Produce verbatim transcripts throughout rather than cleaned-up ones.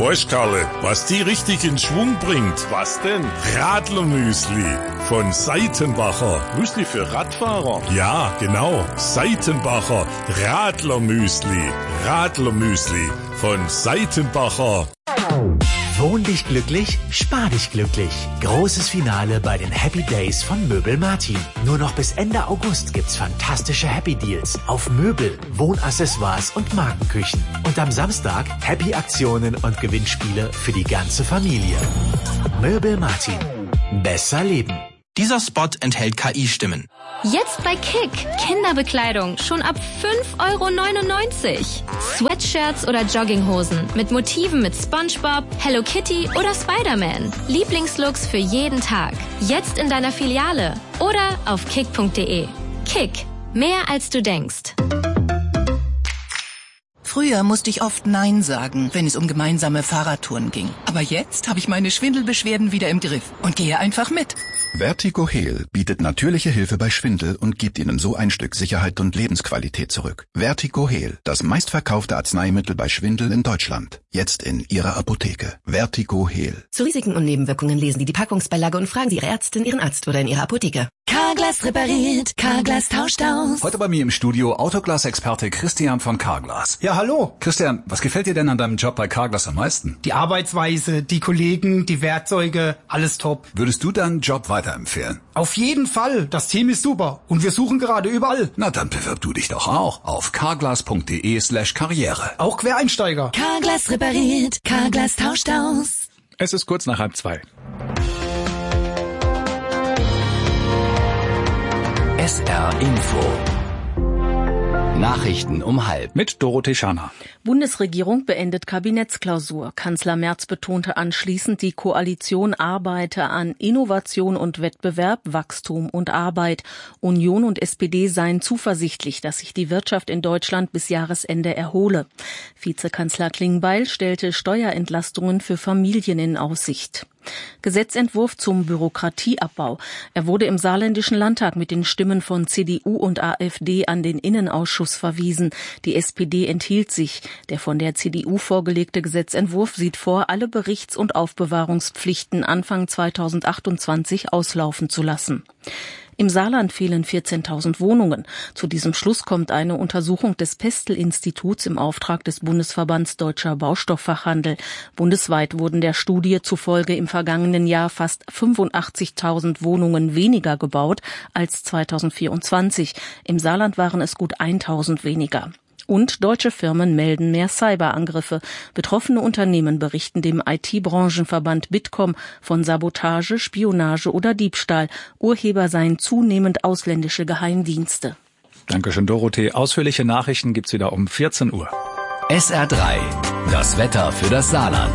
Weißt, Karle, was die richtig in Schwung bringt? Was denn? Radlermüsli von Seitenbacher. Müsli für Radfahrer? Ja, genau. Seitenbacher Radlermüsli. Radlermüsli von Seitenbacher. Wohn dich glücklich, spar dich glücklich. Großes Finale bei den Happy Days von Möbel Martin. Nur noch bis Ende August gibt's fantastische Happy Deals auf Möbel, Wohnaccessoires und Markenküchen. Und am Samstag Happy Aktionen und Gewinnspiele für die ganze Familie. Möbel Martin. Besser leben. Dieser Spot enthält K I-Stimmen. Jetzt bei Kick. Kinderbekleidung schon ab fünf Euro neunundneunzig. Sweatshirts oder Jogginghosen mit Motiven mit SpongeBob, Hello Kitty oder Spider-Man. Lieblingslooks für jeden Tag. Jetzt in deiner Filiale oder auf kick punkt de. Kick. Mehr als du denkst. Früher musste ich oft Nein sagen, wenn es um gemeinsame Fahrradtouren ging. Aber jetzt habe ich meine Schwindelbeschwerden wieder im Griff und gehe einfach mit. Vertigo Heal bietet natürliche Hilfe bei Schwindel und gibt Ihnen so ein Stück Sicherheit und Lebensqualität zurück. Vertigo Heal, das meistverkaufte Arzneimittel bei Schwindel in Deutschland. Jetzt in Ihrer Apotheke. Vertigo Heal. Zu Risiken und Nebenwirkungen lesen Sie die Packungsbeilage und fragen Sie Ihre Ärztin, Ihren Arzt oder in Ihrer Apotheke. Carglass repariert, Carglass tauscht aus. Heute bei mir im Studio Autoglas-Experte Christian von Carglass. Ja, hallo. Christian, was gefällt dir denn an deinem Job bei Carglass am meisten? Die Arbeitsweise, die Kollegen, die Werkzeuge, alles top. Würdest du deinen Job weiterempfehlen? Auf jeden Fall. Das Team ist super und wir suchen gerade überall. Na, dann bewirb du dich doch auch auf carglass punkt de slash karriere. Auch Quereinsteiger. Carglass repariert, Carglass tauscht aus. Es ist kurz nach halb zwei. S R Info. Nachrichten um halb. Mit Dorothee Scharner. Bundesregierung beendet Kabinettsklausur. Kanzler Merz betonte anschließend, die Koalition arbeite an Innovation und Wettbewerb, Wachstum und Arbeit. Union und S P D seien zuversichtlich, dass sich die Wirtschaft in Deutschland bis Jahresende erhole. Vizekanzler Klingbeil stellte Steuerentlastungen für Familien in Aussicht. Gesetzentwurf zum Bürokratieabbau. Er wurde im Saarländischen Landtag mit den Stimmen von C D U und AfD an den Innenausschuss verwiesen. Die S P D enthielt sich. Der von der C D U vorgelegte Gesetzentwurf sieht vor, alle Berichts- und Aufbewahrungspflichten Anfang zweitausendachtundzwanzig auslaufen zu lassen. Im Saarland fehlen vierzehntausend Wohnungen. Zu diesem Schluss kommt eine Untersuchung des Pestel-Instituts im Auftrag des Bundesverbands Deutscher Baustofffachhandel. Bundesweit wurden der Studie zufolge im vergangenen Jahr fast fünfundachtzigtausend Wohnungen weniger gebaut als zweitausendvierundzwanzig. Im Saarland waren es gut tausend weniger. Und deutsche Firmen melden mehr Cyberangriffe. Betroffene Unternehmen berichten dem I T-Branchenverband Bitkom von Sabotage, Spionage oder Diebstahl. Urheber seien zunehmend ausländische Geheimdienste. Dankeschön, Dorothee. Ausführliche Nachrichten gibt's wieder um vierzehn Uhr. S R drei. Das Wetter für das Saarland.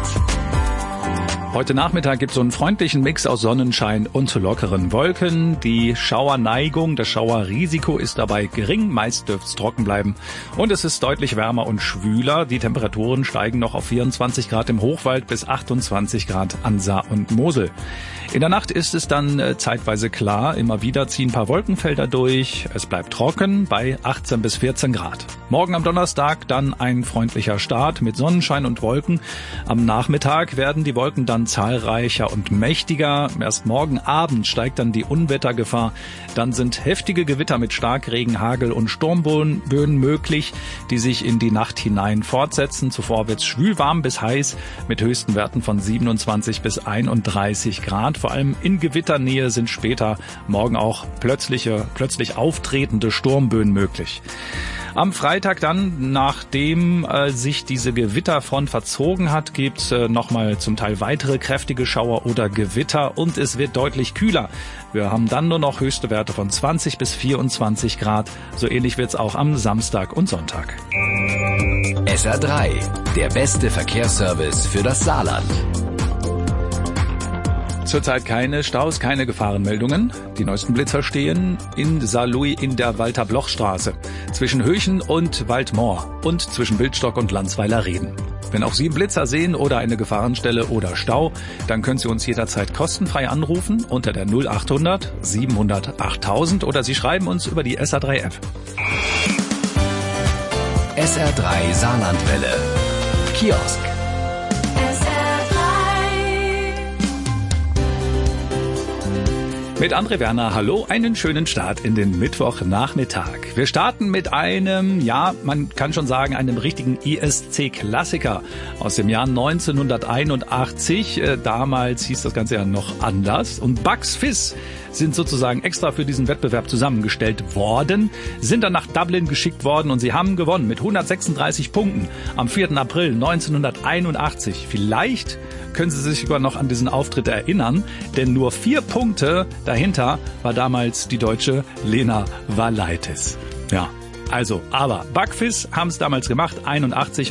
Heute Nachmittag gibt es so einen freundlichen Mix aus Sonnenschein und lockeren Wolken. Die Schauerneigung, das Schauerrisiko ist dabei gering. Meist dürfte es trocken bleiben. Und es ist deutlich wärmer und schwüler. Die Temperaturen steigen noch auf vierundzwanzig Grad im Hochwald bis achtundzwanzig Grad an Saar und Mosel. In der Nacht ist es dann äh, zeitweise klar. Immer wieder ziehen ein paar Wolkenfelder durch. Es bleibt trocken bei achtzehn bis vierzehn Grad. Morgen am Donnerstag dann ein freundlicher Start mit Sonnenschein und Wolken. Am Nachmittag werden die Wolken dann zahlreicher und mächtiger. Erst morgen Abend steigt dann die Unwettergefahr. Dann sind heftige Gewitter mit Starkregen, Hagel und Sturmböen möglich, die sich in die Nacht hinein fortsetzen. Zuvor wird es schwül warm bis heiß mit höchsten Werten von siebenundzwanzig bis einunddreißig Grad. Vor allem in Gewitternähe sind später morgen auch plötzliche, plötzlich auftretende Sturmböen möglich. Am Freitag dann, nachdem äh, sich diese Gewitterfront verzogen hat, gibt's äh, nochmal zum Teil weitere kräftige Schauer oder Gewitter und es wird deutlich kühler. Wir haben dann nur noch höchste Werte von zwanzig bis vierundzwanzig Grad. So ähnlich wird's auch am Samstag und Sonntag. S R drei, der beste Verkehrsservice für das Saarland. Zurzeit keine Staus, keine Gefahrenmeldungen. Die neuesten Blitzer stehen in Saarlouis in der Walter-Bloch-Straße, zwischen Höchen und Waldmoor und zwischen Wildstock und Landsweiler-Reden. Wenn auch Sie Blitzer sehen oder eine Gefahrenstelle oder Stau, dann können Sie uns jederzeit kostenfrei anrufen unter der null achthundert siebenhundert achttausend oder Sie schreiben uns über die S R drei App. S R drei Saarlandwelle. Kiosk. S Mit André Werner, hallo, einen schönen Start in den Mittwochnachmittag. Wir starten mit einem, ja, man kann schon sagen, einem richtigen I S C-Klassiker aus dem Jahr neunzehnhunderteinundachtzig. Äh, damals hieß das Ganze ja noch anders. Und Bucks Fizz sind sozusagen extra für diesen Wettbewerb zusammengestellt worden, sind dann nach Dublin geschickt worden und sie haben gewonnen mit hundertsechsunddreißig Punkten am vierten April neunzehnhunderteinundachtzig. Vielleicht können Sie sich sogar noch an diesen Auftritt erinnern, denn nur vier Punkte dahinter war damals die Deutsche Lena Valaitis. Ja, also, aber Bucks Fizz haben es damals gemacht, einundachtzig.